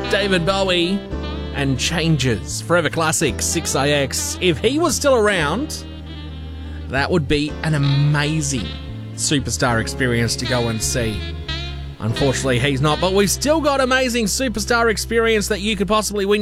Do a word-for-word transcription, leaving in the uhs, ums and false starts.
David Bowie and Changes. Forever Classic, six A X. If he was still around, that would be an amazing superstar experience to go and see. Unfortunately, he's not, but we've still got amazing superstar experience that you could possibly win